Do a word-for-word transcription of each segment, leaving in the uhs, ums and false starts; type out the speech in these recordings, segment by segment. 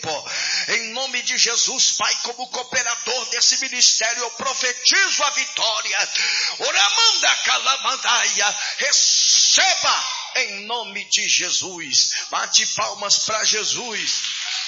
Em nome de Jesus, Pai, como cooperador desse ministério, eu profetizo a vitória. Oramanda calamandaia, receba em nome de Jesus. Bate palmas para Jesus.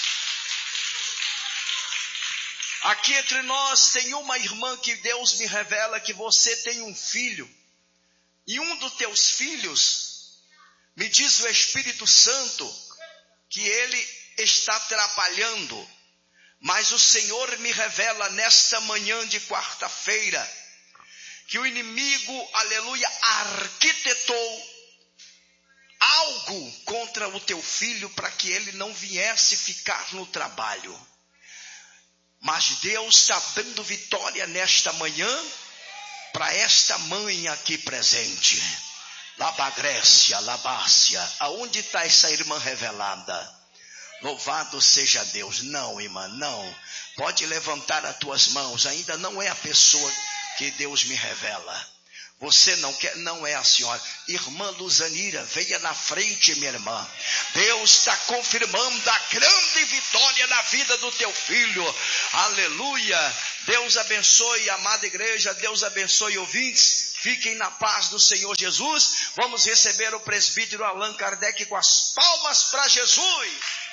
Aqui entre nós tem uma irmã que Deus me revela que você tem um filho. E um dos teus filhos, me diz o Espírito Santo, que ele está trabalhando, mas o Senhor me revela nesta manhã de quarta-feira, que o inimigo, aleluia, arquitetou algo contra o teu filho, para que ele não viesse ficar no trabalho, mas Deus está dando vitória nesta manhã, para esta mãe aqui presente, Labagrécia, Labácia, aonde está essa irmã revelada? Louvado seja Deus. Não, irmã, não. Pode levantar as tuas mãos. Ainda não é a pessoa que Deus me revela. Você não quer, não é a senhora. Irmã Luzanira, venha na frente, minha irmã. Deus está confirmando a grande vitória na vida do teu filho. Aleluia. Deus abençoe, amada igreja. Deus abençoe, ouvintes. Fiquem na paz do Senhor Jesus. Vamos receber o presbítero Allan Kardec com as palmas para Jesus.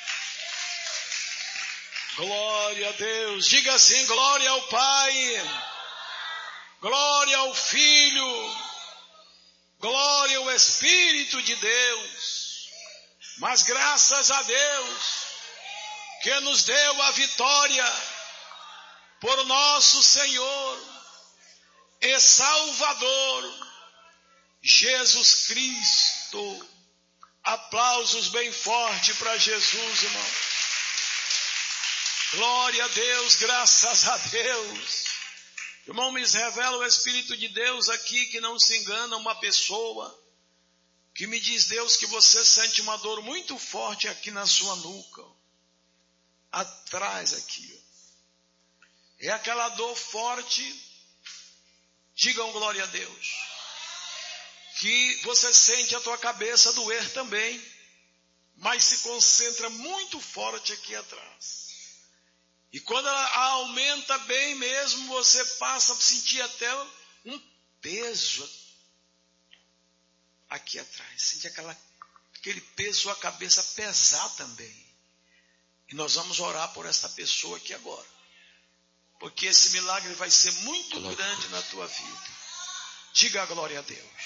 Glória a Deus. Diga assim: glória ao Pai, glória ao Filho, glória ao Espírito de Deus. Mas graças a Deus que nos deu a vitória por nosso Senhor e Salvador Jesus Cristo. Aplausos bem fortes para Jesus, irmão. Glória a Deus, graças a Deus. Irmão, me revela o Espírito de Deus aqui, que não se engana uma pessoa, que me diz, Deus, que você sente uma dor muito forte aqui na sua nuca, atrás aqui. É aquela dor forte, digam glória a Deus, que você sente a tua cabeça doer também, mas se concentra muito forte aqui atrás. E quando ela aumenta bem mesmo, você passa a sentir até um peso aqui atrás. Sente aquela, aquele peso, sua cabeça pesar também. E nós vamos orar por esta pessoa aqui agora, porque esse milagre vai ser muito grande na tua vida. Diga a glória a Deus.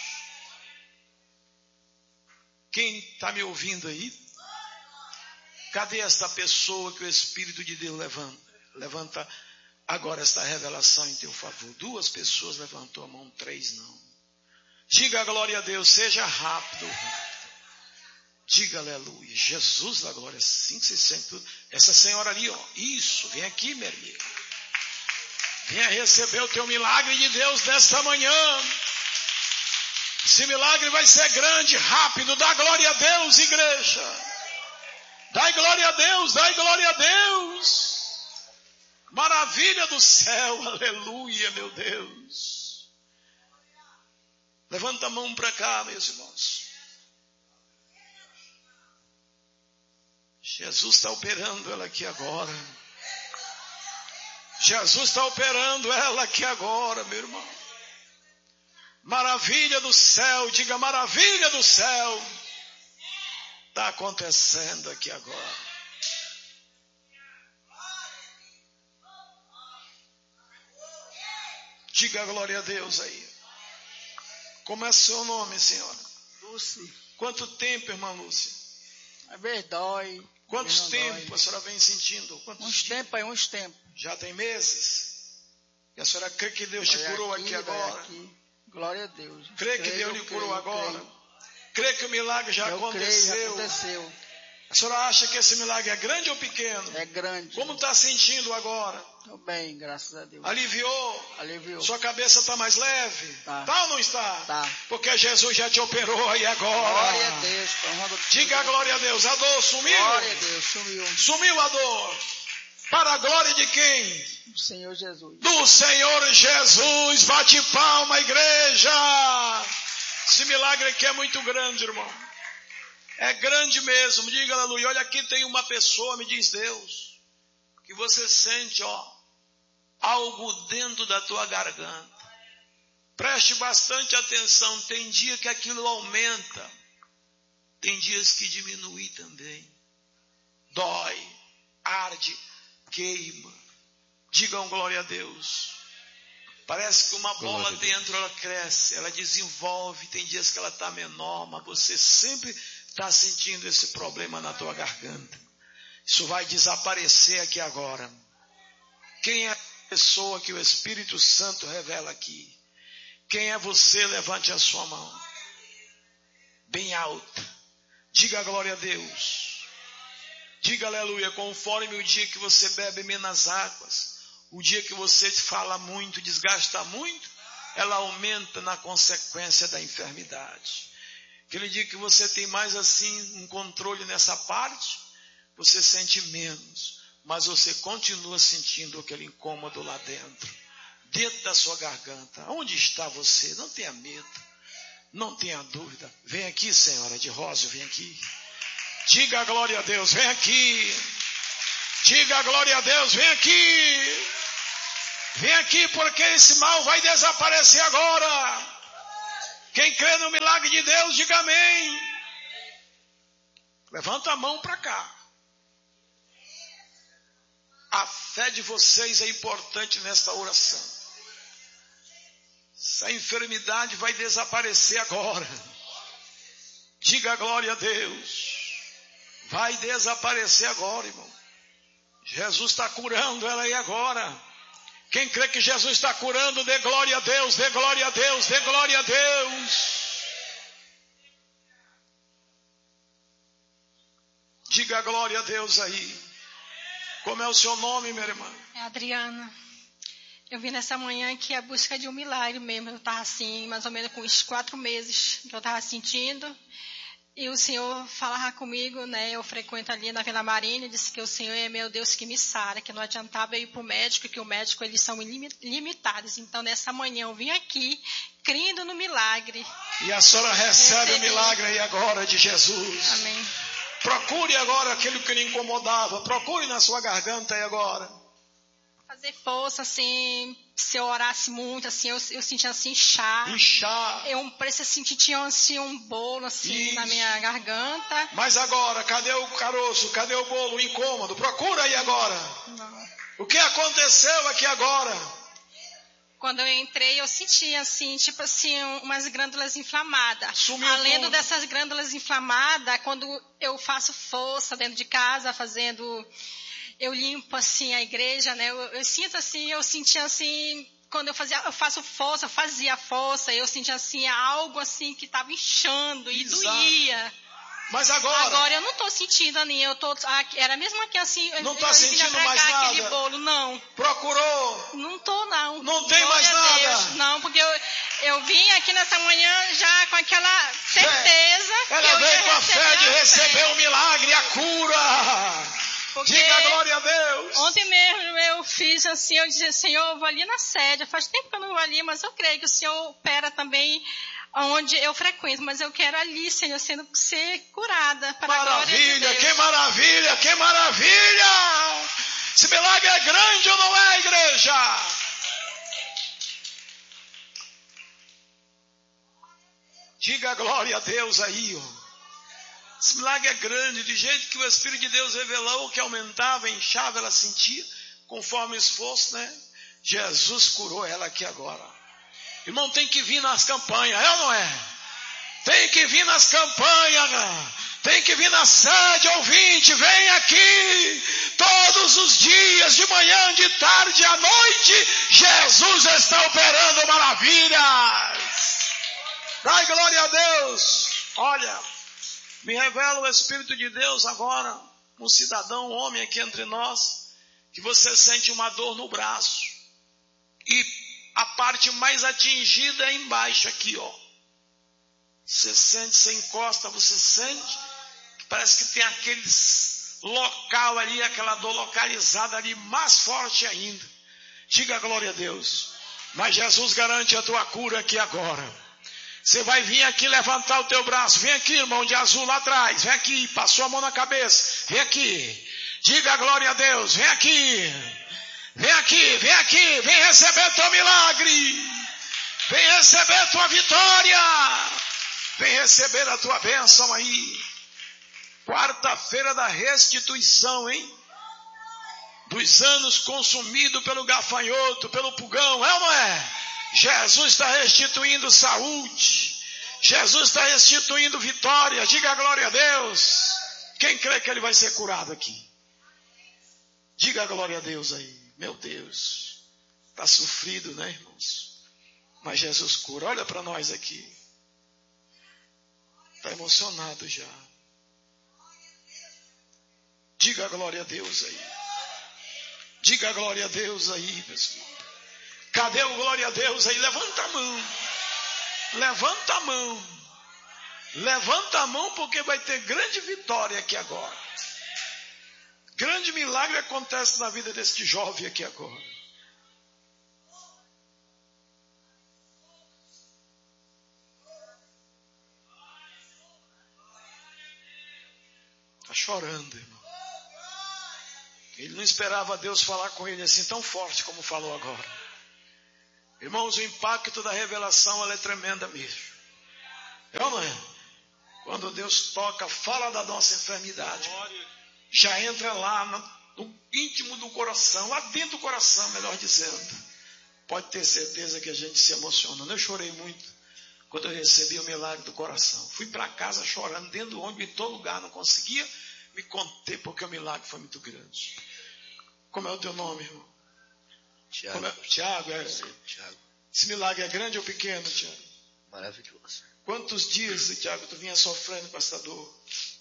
Quem está me ouvindo aí? Cadê esta pessoa que o Espírito de Deus levanta? Levanta agora esta revelação em teu favor. Duas pessoas levantou a mão, três não. Diga a glória a Deus, seja rápido. Diga aleluia. Jesus da glória, assim que se sente. Essa senhora ali, ó, isso, vem aqui, minha irmã. Venha receber o teu milagre de Deus nesta manhã. Esse milagre vai ser grande, rápido. Dá glória a Deus, igreja. Dai glória a Deus, dai glória a Deus. Maravilha do céu, aleluia, meu Deus. Levanta a mão para cá, meus irmãos. Jesus está operando ela aqui agora. Jesus está operando ela aqui agora, meu irmão. Maravilha do céu, diga maravilha do céu. Está acontecendo aqui agora. Diga a glória a Deus aí. Como é seu nome, senhora? Lúcia. Quanto tempo, irmã Lúcia? Às vezes dói. Quantos tempos a senhora vem sentindo? Quantos uns tempos aí, uns tempos. Já tem meses? E a senhora crê que Deus te curou aqui, aqui agora? Aqui. Glória a Deus. Crê que Deus lhe curou creio, agora? Creio. Crê que o milagre já eu aconteceu? Creio, já aconteceu. A senhora acha que esse milagre é grande ou pequeno? É grande. Como está sentindo agora? Estou bem, graças a Deus. Aliviou? Aliviou. Sua cabeça está mais leve? Tá. Tá ou não está? Tá. Porque Jesus já te operou aí agora. Glória a Deus. Diga a glória a Deus. A dor sumiu? Glória a Deus, sumiu. Sumiu a dor. Para a glória de quem? Do Senhor Jesus. Do Senhor Jesus. Bate palma, igreja. Esse milagre aqui é muito grande, irmão. É grande mesmo, diga aleluia. Olha, aqui tem uma pessoa, me diz Deus, que você sente, ó, algo dentro da tua garganta. Preste bastante atenção, tem dia que aquilo aumenta, tem dias que diminui também. Dói, arde, queima. Digam glória a Deus. Parece que uma bola dentro, ela cresce, ela desenvolve, tem dias que ela está menor, mas você sempre está sentindo esse problema na tua garganta. Isso vai desaparecer aqui agora. Quem é a pessoa que o Espírito Santo revela aqui? Quem é você? Levante a sua mão. Bem alta. Diga glória a Deus. Diga aleluia. Conforme o dia que você bebe menos águas, o dia que você fala muito, desgasta muito, ela aumenta na consequência da enfermidade. Aquele dia que você tem mais assim um controle nessa parte, você sente menos, mas você continua sentindo aquele incômodo lá dentro, dentro da sua garganta. Onde está você? Não tenha medo, não tenha dúvida. Vem aqui, senhora de rosa, vem aqui. Diga a glória a Deus, vem aqui. Diga a glória a Deus, vem aqui. Vem aqui, porque esse mal vai desaparecer agora. Quem crê no milagre de Deus, diga amém. Levanta a mão para cá. A fé de vocês é importante nesta oração. Essa enfermidade vai desaparecer agora. Diga a glória a Deus. Vai desaparecer agora, irmão. Jesus está curando ela aí agora. Quem crê que Jesus está curando, dê glória a Deus, dê glória a Deus, dê glória a Deus. Diga glória a Deus aí. Como é o seu nome, minha irmã? É Adriana. Eu vim nessa manhã que é a busca de um milagre mesmo. Eu estava assim, mais ou menos com uns quatro meses que eu estava sentindo. E o Senhor falava comigo, né? Eu frequento ali na Vila Marília, disse que o Senhor é meu Deus que me sara, que não adiantava eu ir para o médico, que o médico eles são limitados. Então, nessa manhã eu vim aqui, crendo no milagre. E a senhora recebe o milagre aí agora de Jesus. Amém. Procure agora aquilo que lhe incomodava. Procure na sua garganta aí agora. Fazer força, assim, se eu orasse muito, assim, eu, eu sentia assim, inchar. Inchar. Eu parecia assim, que tinha assim, um bolo, assim, Isso. na minha garganta. Mas agora, cadê o caroço? Cadê o bolo? O incômodo? Procura aí agora. Não. O que aconteceu aqui agora? Quando eu entrei, eu sentia, assim, tipo assim, umas glândulas inflamadas. Sumiu Além tudo. dessas glândulas inflamadas, quando eu faço força dentro de casa, fazendo... Eu limpo assim a igreja, né? Eu, eu sinto assim, eu sentia assim, quando eu fazia, eu faço força, eu fazia força, eu sentia assim algo assim que estava inchando e Exato. Doía. Mas agora? Agora eu não estou sentindo, Aninha, eu tô, era mesmo aqui assim, não eu, tá eu sentindo vinha mais cá, nada? aquele bolo, não. Procurou? Não tô não. Não tem Glória mais nada? Deus, não, porque eu, eu vim aqui nessa manhã já com aquela certeza. Fé. Ela que eu veio ia com a fé de receber fé. o milagre, a cura. Porque diga glória a Deus. Ontem mesmo eu fiz assim, eu disse, Senhor, eu vou ali na sede. Faz tempo que eu não vou ali, mas eu creio que o Senhor opera também onde eu frequento. Mas eu quero ali, Senhor, sendo ser curada. Para maravilha, a glória de Deus. Que maravilha, que maravilha. Esse milagre é grande ou não é, igreja? Diga glória a Deus aí, ó. Esse milagre é grande, de jeito que o Espírito de Deus revelou, que aumentava, inchava, ela sentia, conforme o esforço, né? Jesus curou ela aqui agora. Irmão, tem que vir nas campanhas, é ou não é? Tem que vir nas campanhas, tem que vir na sede, ouvinte, vem aqui, todos os dias, de manhã, de tarde, à noite, Jesus está operando maravilhas. Dai glória a Deus. Olha, me revela o Espírito de Deus agora, um cidadão, um homem aqui entre nós, que você sente uma dor no braço. E a parte mais atingida é embaixo aqui, ó. Você sente, você encosta, você sente, que parece que tem aquele local ali, aquela dor localizada ali, mais forte ainda. Diga glória a Deus. Mas Jesus garante a tua cura aqui agora. Você vai vir aqui levantar o teu braço. Vem aqui, irmão de azul lá atrás. Vem aqui, passou a mão na cabeça. Vem aqui. Diga a glória a Deus. Vem aqui. Vem aqui, vem aqui. Vem receber teu milagre. Vem receber tua vitória. Vem receber a tua bênção aí. Quarta-feira da restituição, hein? Dos anos consumidos pelo gafanhoto, pelo pulgão. É ou não é? Jesus está restituindo saúde. Jesus está restituindo vitória. Diga a glória a Deus. Quem crê que ele vai ser curado aqui? Diga a glória a Deus aí. Meu Deus. Está sofrido, né, irmãos? Mas Jesus cura. Olha para nós aqui. Está emocionado já. Diga a glória a Deus aí. Diga a glória a Deus aí, pessoal. Cadê o glória a Deus aí? Levanta a mão. Levanta a mão. Levanta a mão porque vai ter grande vitória aqui agora. Grande milagre acontece na vida deste jovem aqui agora. Está chorando, irmão. Ele não esperava Deus falar com ele assim tão forte como falou agora. Irmãos, o impacto da revelação ela é tremenda mesmo. É ou não é? Quando Deus toca, fala da nossa enfermidade. Já entra lá no, no íntimo do coração, lá dentro do coração, melhor dizendo. Pode ter certeza que a gente se emociona. Eu chorei muito quando eu recebi o milagre do coração. Fui para casa chorando, dentro do ônibus, em todo lugar. Não conseguia me conter porque o milagre foi muito grande. Como é o teu nome, irmão? Tiago. É? Tiago, é. Tiago. Esse milagre é grande ou pequeno, Tiago? Maravilhoso. Quantos dias, Tiago, tu vinha sofrendo com essa dor?